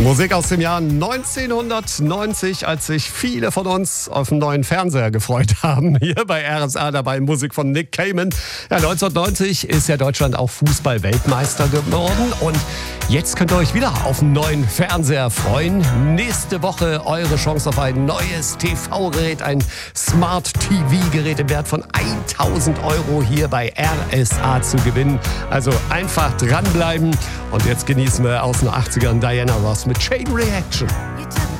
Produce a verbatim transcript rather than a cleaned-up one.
Musik aus dem Jahr neunzehnhundertneunzig, als sich viele von uns auf einen neuen Fernseher gefreut haben. Hier bei R S A dabei Musik von Nick Cayman. Ja, neunzehnhundertneunzig ist ja Deutschland auch Fußball-Weltmeister geworden. Und jetzt könnt ihr euch wieder auf einen neuen Fernseher freuen. Nächste Woche eure Chance auf ein neues T V-Gerät, ein Smart-T V-Gerät im Wert von tausend Euro hier bei R S A zu gewinnen. Also einfach dranbleiben. Und jetzt genießen wir aus den achtzigern Diana Ross mit Chain Reaction.